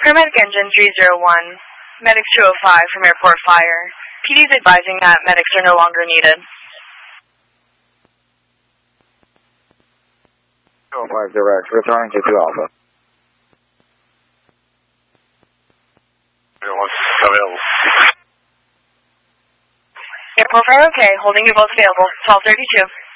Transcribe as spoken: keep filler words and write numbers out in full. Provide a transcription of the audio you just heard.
Paramedic Engine three zero one, Medics two oh five from Airport Fire. P D is advising that medics are no longer needed. two oh five direct, returning to two Alpha. Available. Airport Fire okay, holding you both available, twelve thirty-two.